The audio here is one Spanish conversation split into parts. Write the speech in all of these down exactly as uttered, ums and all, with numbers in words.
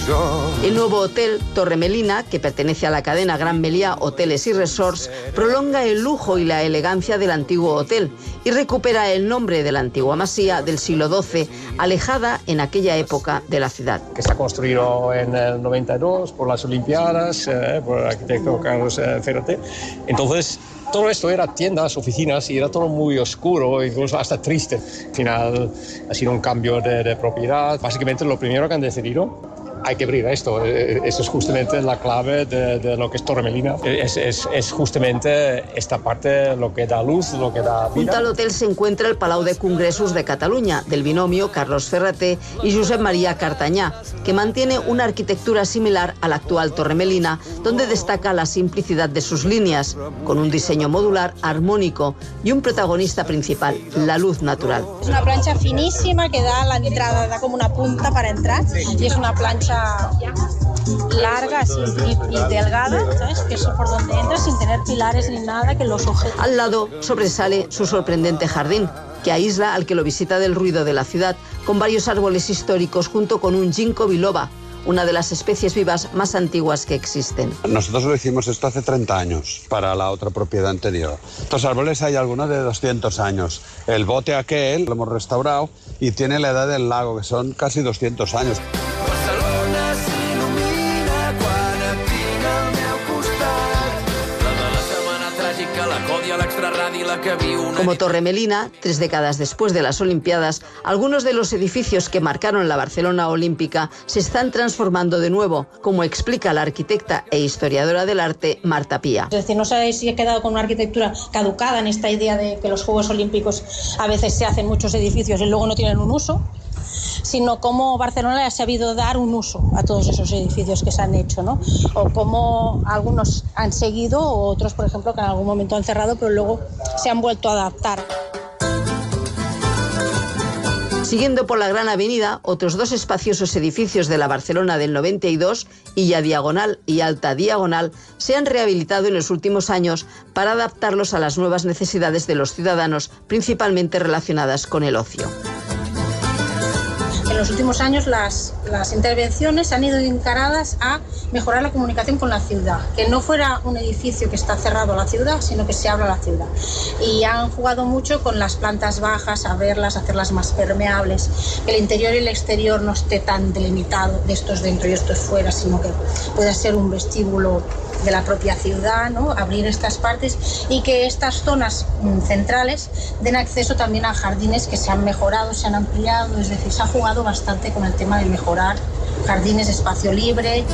El nuevo hotel Torre Melina, que pertenece a la cadena Gran Meliá Hoteles y Resorts, prolonga el lujo y la elegancia del antiguo hotel y recupera el nombre de la antigua masía del siglo doce, alejada en aquella época de la ciudad. Que está construido en el noventa y dos por las Olimpiadas, eh, por el arquitecto Carlos eh, Ferrate. Entonces, todo esto era tiendas, oficinas y era todo muy oscuro, incluso hasta triste. Al final ha sido un cambio de, de propiedad. Básicamente lo primero que han decidido, hay que abrir esto. Esto es justamente la clave de, de lo que es Torre Melina. Es, es, es justamente esta parte lo que da luz, lo que da vida. Junto al hotel se encuentra el Palau de Congressos de Cataluña, del binomio Carlos Ferraté y Josep María Cartanyà, que mantiene una arquitectura similar a la actual Torre Melina, donde destaca la simplicidad de sus líneas, con un diseño modular armónico y un protagonista principal, la luz natural. Es una plancha finísima que da a la entrada, da como una punta para entrar, y es una plancha larga así, y, y delgada, ¿sabes? Que es por donde entras sin tener pilares ni nada que los sujete. Al lado sobresale su sorprendente jardín, que aísla al que lo visita del ruido de la ciudad, con varios árboles históricos junto con un ginkgo biloba, una de las especies vivas más antiguas que existen. Nosotros lo hicimos esto hace treinta años, para la otra propiedad anterior. Estos árboles hay algunos de doscientos años. El bote aquel lo hemos restaurado y tiene la edad del lago, que son casi doscientos años. Como Torre Melina, tres décadas después de las Olimpiadas, algunos de los edificios que marcaron la Barcelona olímpica se están transformando de nuevo, como explica la arquitecta e historiadora del arte Marta Pía. Es decir, no sé si he quedado con una arquitectura caducada en esta idea de que los Juegos Olímpicos a veces se hacen muchos edificios y luego no tienen un uso, sino cómo Barcelona ha sabido dar un uso a todos esos edificios que se han hecho, ¿no? O cómo algunos han seguido, o otros, por ejemplo, que en algún momento han cerrado, pero luego se han vuelto a adaptar. Siguiendo por la Gran Avenida, otros dos espaciosos edificios de la Barcelona del noventa y dos, Illa Diagonal y Alta Diagonal, se han rehabilitado en los últimos años para adaptarlos a las nuevas necesidades de los ciudadanos, principalmente relacionadas con el ocio. En los últimos años las, las intervenciones han ido encaradas a mejorar la comunicación con la ciudad, que no fuera un edificio que está cerrado a la ciudad, sino que se abra a la ciudad. Y han jugado mucho con las plantas bajas, a verlas, hacerlas más permeables, que el interior y el exterior no esté tan delimitado de estos dentro y estos fuera, sino que pueda ser un vestíbulo de la propia ciudad, ¿no? Abrir estas partes y que estas zonas mmm, centrales den acceso también a jardines que se han mejorado, se han ampliado, es decir, se ha jugado bastante con el tema de mejorar jardines, espacio libre.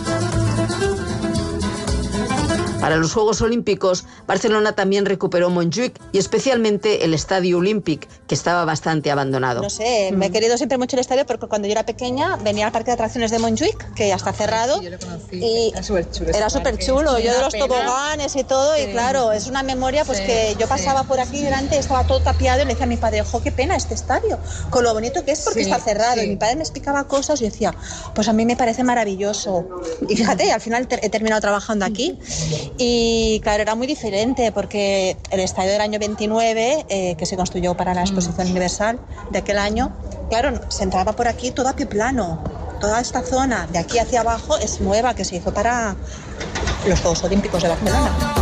Para los Juegos Olímpicos, Barcelona también recuperó Montjuïc y especialmente el Estadio Olímpic, que estaba bastante abandonado. No sé, me he querido siempre mucho el estadio porque cuando yo era pequeña venía al parque de atracciones de Montjuïc, que ya está cerrado, sí, yo lo conocí. Y era súper chulo. Era súper chulo, yo de los toboganes y todo, sí. Y claro, es una memoria pues sí, que yo pasaba sí, por aquí delante, estaba todo tapiado y le decía a mi padre, ojo, qué pena este estadio, con lo bonito que es porque sí, está cerrado. Sí. Y mi padre me explicaba cosas y yo decía, pues a mí me parece maravilloso. Y fíjate, al final ter- he terminado trabajando aquí. Y claro, era muy diferente porque el estadio del año veintinueve, eh, que se construyó para la Exposición Universal de aquel año, claro, se entraba por aquí todo a pie plano. Toda esta zona de aquí hacia abajo es nueva, que se hizo para los Juegos Olímpicos de Barcelona.